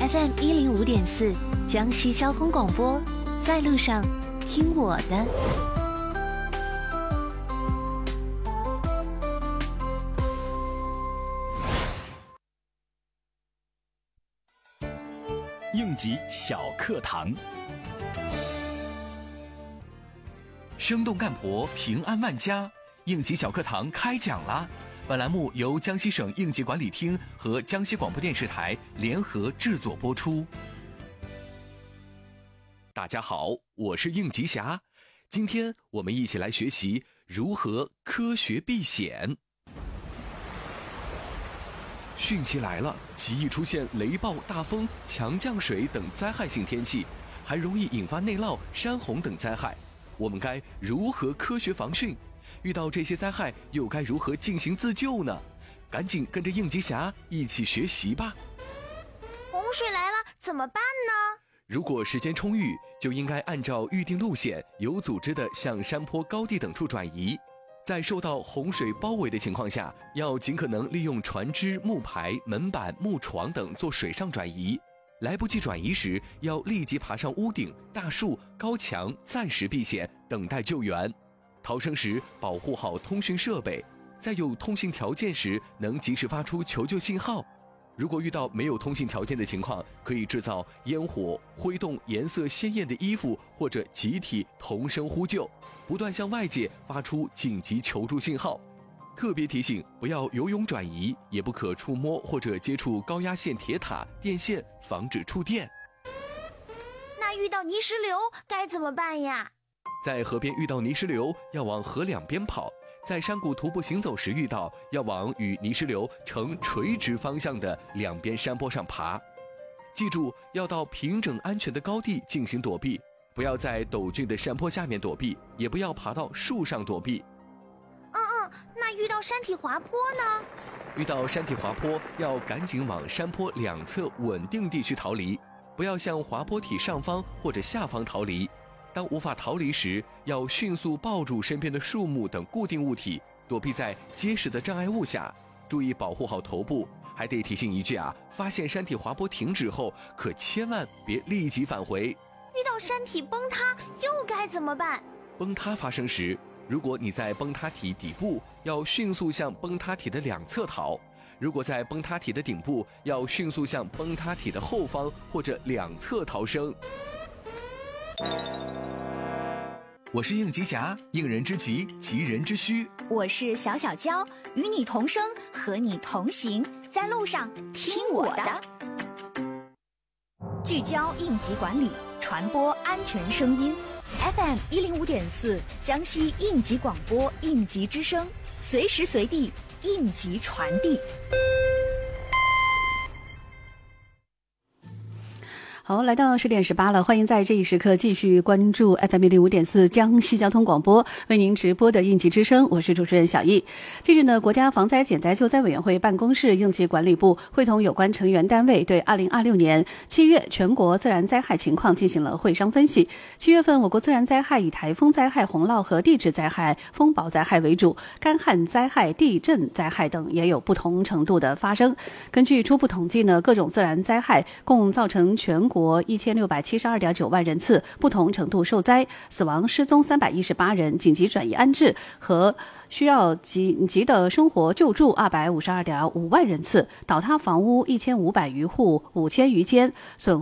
FM105.4江西交通广播，在路上听我的。 应急小课堂，生动干活，平安万家。应急小课堂开讲啦！本栏目由江西省应急管理厅和江西广播电视台联合制作播出。大家好，我是应急侠，今天我们一起来学习如何科学避险。汛期来了，极易出现雷暴、大风、强降水等灾害性天气，还容易引发内涝、山洪等灾害。我们该如何科学防汛？遇到这些灾害，又该如何进行自救呢？赶紧跟着应急侠一起学习吧。 洪水来了，怎么办呢？ 如果时间充裕，就应该按照预定路线，有组织地向山坡、高地等处转移。在受到洪水包围的情况下，要尽可能利用船只、木牌、门板、木床等做水上转移。来不及转移时，要立即爬上屋顶、大树、高墙，暂时避险，等待救援。逃生时保护好通讯设备，在有通信条件时能及时发出求救信号。如果遇到没有通信条件的情况，可以制造烟火，挥动颜色鲜艳的衣服，或者集体同声呼救，不断向外界发出紧急求助信号。特别提醒，不要游泳转移，也不可触摸或者接触高压线、铁塔、电线，防止触电。 那遇到泥石流该怎么办呀？ 在河边遇到泥石流，要往河两边跑；在山谷徒步行走时遇到，要往与泥石流呈垂直方向的两边山坡上爬。记住，要到平整安全的高地进行躲避，不要在陡峻的山坡下面躲避，也不要爬到树上躲避。 那遇到山体滑坡呢？ 遇到山体滑坡，要赶紧往山坡两侧稳定地区逃离，不要向滑坡体上方或者下方逃离。当无法逃离时，要迅速抱住身边的树木等固定物体，躲避在结实的障碍物下，注意保护好头部。还得提醒一句发现山体滑坡停止后，可千万别立即返回。 遇到山体崩塌又该怎么办？ 崩塌发生时，如果你在崩塌体底部，要迅速向崩塌体的两侧逃；如果在崩塌体的顶部，要迅速向崩塌体的后方或者两侧逃生。我是应急侠，应人之急，急人之需。 我是小小娇，与你同声，和你同行，在路上听我的。聚焦应急管理，传播安全声音。FM105.4江西应急广播应急之声，随时随地应急传递。 好，来到10点18了，欢迎在这一时刻继续关注 FM105.4江西交通广播为您直播的应急之声，我是主持人小易。近日呢，国家防灾减灾救灾委员会办公室应急管理部会同有关成员单位对2026年7月全国自然灾害情况进行了会商分析。7月份我国自然灾害以台风灾害、洪涝和地质灾害、风暴灾害为主，干旱灾害、地震灾害等也有不同程度的发生。根据初步统计呢，各种自然灾害共造成全国1672.9万人次，不同程度受灾，死亡失踪318人，紧急转移安置和需要紧急的生活救助252.5万人次，倒塌房屋1500余户，5000余间，损